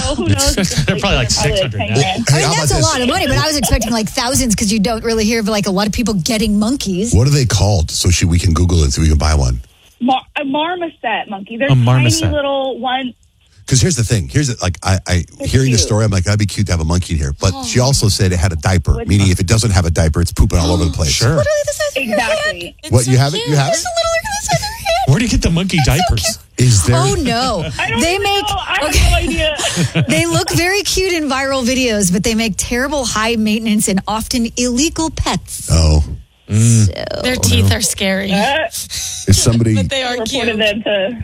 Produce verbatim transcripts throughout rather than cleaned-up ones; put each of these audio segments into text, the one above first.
So who knows? They're probably like six hundred now. I mean, that's a lot of money, but I was expecting like thousands because you don't really hear of like a lot of people getting monkeys. What are they called? So she, we can Google it and see if we can buy one. Mar- a marmoset monkey. They're A marmoset. tiny little one. Because here's the thing. Here's the, like I, I hearing the cute. story. I'm like, that'd be cute to have a monkey in here. But Oh. she also said it had a diaper, What? meaning if it doesn't have a diaper, it's pooping all over the place. Sure. Literally the size of your hand. Exactly. It's What, so you have it? cute. You have It's it? literally the size of your hand. Where do you get the monkey diapers? Is there? Oh no! I don't They even make know. I have okay. no idea. They look very cute in viral videos, but they make terrible, high maintenance and often illegal pets. Oh, So, Their teeth are scary, Uh, is somebody? but they are reported cute. them to.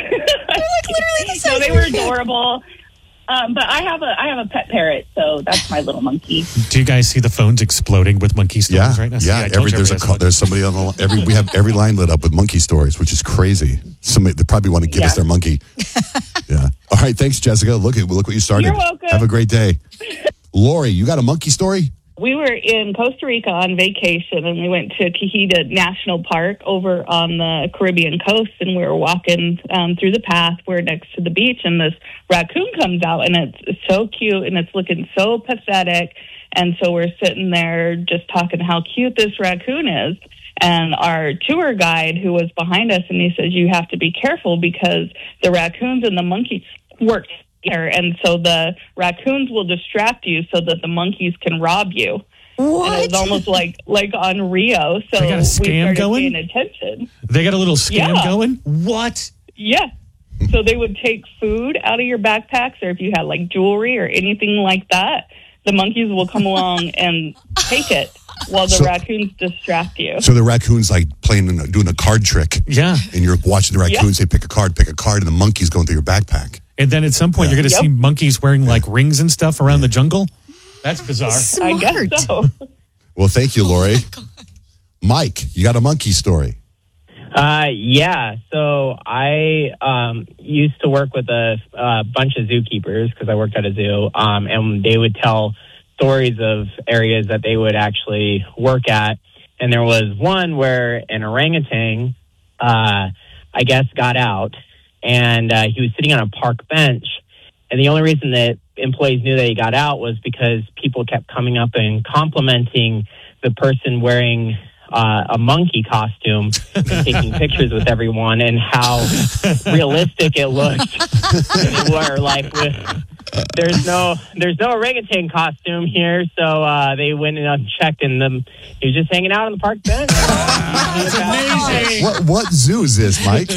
literally the size No, they of were your hand. adorable. Um, but I have a I have a pet parrot, so that's my little monkey. Do you guys see the phones exploding with monkey Yeah, stories right now? See, yeah. I told Every, you there's a everybody call, has there's somebody on the line. Every we have every line lit up with monkey stories, which is crazy. Somebody they probably want to give Yeah. us their monkey. Yeah. All right. Thanks, Jessica. Look at look what you started. You're welcome. Have a great day, Lori. You got a monkey story? We were in Costa Rica on vacation, and we went to Cajita National Park over on the Caribbean coast, and we were walking um, through the path. We're next to the beach, and this raccoon comes out, and it's so cute, and it's looking so pathetic. And so we're sitting there just talking how cute this raccoon is. And our tour guide, who was behind us, and he says, you have to be careful because the raccoons and the monkeys work together. And so the raccoons will distract you so that the monkeys can rob you. What? And it was almost like like on Rio. So They got a we scam started going? paying attention. They got a little scam Yeah. going? What? Yeah. So they would take food out of your backpacks, or if you had like jewelry or anything like that, the monkeys will come along and take it while the So- raccoons distract you. So the raccoon's like playing, in a, doing a card trick, Yeah. and you're watching the raccoons. Yeah. They pick a card, pick a card, and the monkey's going through your backpack. And then at some point, you're going to Yep. see monkeys wearing like rings and stuff around the jungle? That's bizarre. I Smart. guess so. Well, thank you, Lori. Mike, you got a monkey story. Uh, yeah. So I um, used to work with a, a bunch of zookeepers because I worked at a zoo, um, and they would tell stories of areas that they would actually work at. And there was one where an orangutan, uh, I guess, got out, and uh, he was sitting on a park bench. And the only reason that employees knew that he got out was because people kept coming up and complimenting the person wearing uh, a monkey costume and taking pictures with everyone and how realistic it looked. And they were like, there's no there's no orangutan costume here. So uh, they went and checked, and the, he was just hanging out on the park bench. That's amazing. What what zoo is this, Mike?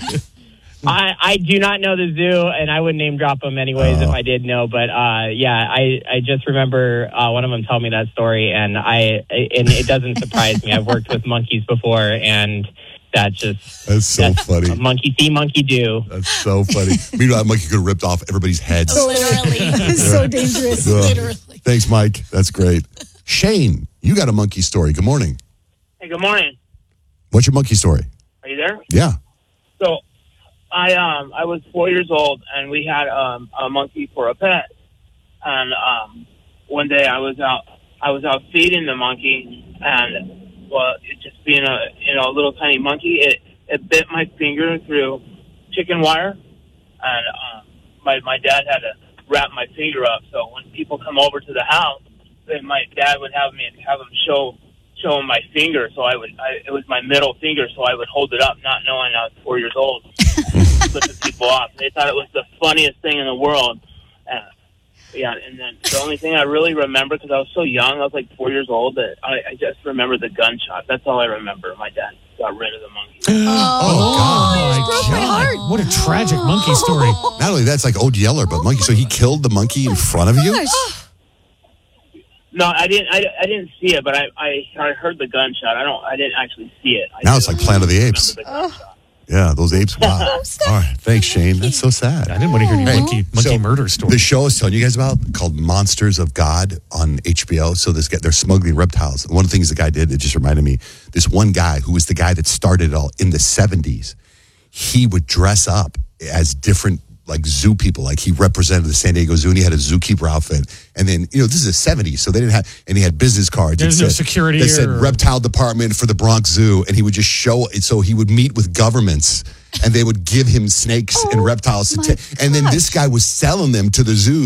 I, I do not know the zoo, and I would name drop them anyways Oh. if I did know. But uh, yeah, I, I just remember uh, one of them telling me that story, and I and it doesn't surprise me. I've worked with monkeys before, and that just That's so that's funny. monkey see, monkey do. That's so funny. Meanwhile, that monkey could have ripped off everybody's heads. Literally. It's so dangerous. Ugh. Literally. Thanks, Mike. That's great. Shane, you got a monkey story. Good morning. Hey, good morning. What's your monkey story? Are you there? Yeah. So, I um I was four years old, and we had um a monkey for a pet. And um one day I was out I was out feeding the monkey, and well, it just being a you know a little tiny monkey, it it bit my finger through chicken wire, and um my my dad had to wrap my finger up. So when people come over to the house, then my dad would have me have them show. show him my finger, so I would, I, it was my middle finger, so I would hold it up, not knowing I was four years old, flipping people off. They thought it was the funniest thing in the world. Uh, yeah, and then the only thing I really remember, because I was so young, I was like four years old, that I, I just remember the gunshot. That's all I remember. My dad got rid of the monkey. Oh, broke my heart. What a tragic monkey story. Not only that's like Old Yeller, but monkey. So he killed the monkey in front of you? Gosh. No, I didn't. I, I didn't see it, but I, I I heard the gunshot. I don't. I didn't actually see it. I Now it's just like Planet of the Apes. remember the gunshot. Yeah, those apes. Wow. All right. Thanks, Shane. That's so sad. I didn't want to hear any Hey, monkey, monkey so murder story. The show I was telling you guys about called Monsters of God on H B O. So this guy, they're smuggling reptiles. One of the things the guy did, it just reminded me, this one guy who was the guy that started it all in the seventies, he would dress up as different like zoo people. Like he represented the San Diego Zoo and he had a zookeeper outfit. And then, you know, this is the seventies. So they didn't have, and he had business cards. There's that no said- security That said or- reptile department for the Bronx Zoo. And he would just show it. So he would meet with governments and they would give him snakes and reptiles. To my ta- and then this guy was selling them to the zoos.